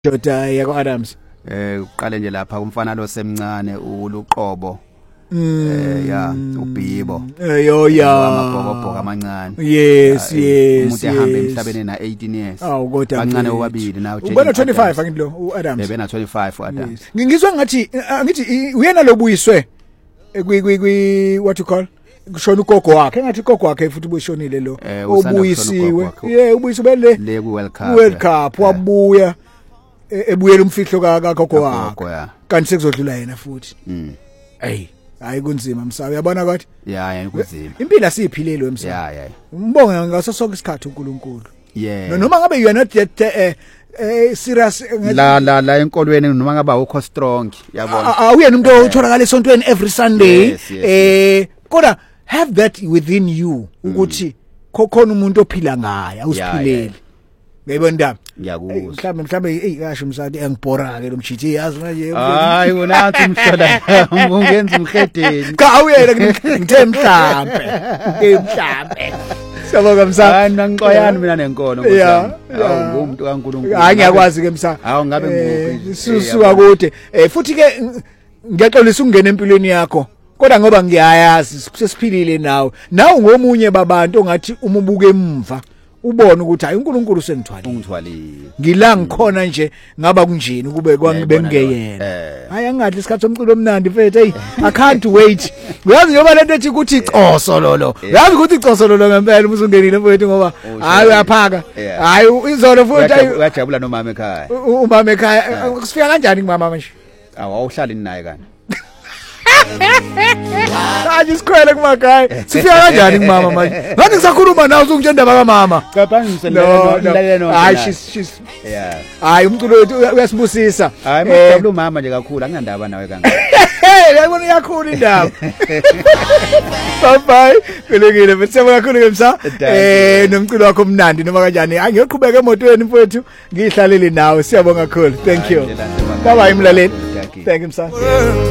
Joda yako Adams uqale nje lapha kumfana lo semncane uluqobo ya uBhibo yo amabhokobhoko amancane yes umuntu ehamba emhlabeni na 18 years kancane obabili na ubona 25 angithi lo uAdams bena 25 uAdams ngizwe ngathi angithi uyena lobuyiswe what you call kushona ugogo wakhe engathi ugogo wakhe futhi ubuyishonile lo obuyisiwe ubuyiswe le ku World Cup wabuya ebuyela umfihlo kagogo wakhe kanti sekuzodlula yena futhi hayi kunzima msawe uyabona kwathi ya kunzima impilo asiyiphilele wemsawe ya umbonga ngaso sonke isikhathi uNkulunkulu noma ngabe you are not yet serious la enkolweni noma ngaba ukho strong yabona awuyena umuntu otholakala esontweni every Sunday kodwa have that within you ukuthi khona umuntu ophila ngaye awusiphilele ngiyibona ndaba ngiyakuzwa mhlambe kasho msadi engibhora ke lo mchithi yazi manje hayi wona athi umhlola ungenza umhedeni ka uyena ngithe mhlambe siyabonga msana hayi ngiqoyana mina nenkolo ngoba ngumuntu kaNkulunkulu hayi ngiyakwazi ke msana hawo ngabe nguphi susuka kude futhi ke ngiyaxolisa ukungena empilweni yakho kodwa ngoba ngiyayazi sesiphilile nawe ngomunye babantu ongathi umubuke emva ubone ukuthi hayi uNkulunkulu usengithwalile ngila ngikhona nje ngaba kunjini kube kwangibengeyena hayi angathi isikhathi somculo omnandi mfethu hey I can't wait uyazi njengoba lento ethi ukuthi icoso lolo uyazi ukuthi icoso lolo ngempela usungenile mfethu ngoba hayi uyaphaka hayi izolo futhi uyajabula nomama ekhaya umama ekhaya kusifika kanjani kumama manje awuhlali naye kanti hayi sikhwele kumakhaya sifika kanjani kumama manje ngathi ngisakhuluma nawe uzungitshe indaba kamama cabanga ngisendalela no hayi she's hayi umculo wethu uyasibusisa hayi manje umama nje kakhulu anginandaba nawe kangaka yabona iyakhulu indaba bye kulungile bese kakhulu ke msa nomculo wakho mnandi noma kanjani angiyoqhubeka emotweni mfowethu ngihlalele nawe siyabonga kakhulu thank you bye bye mlaleli thank you msa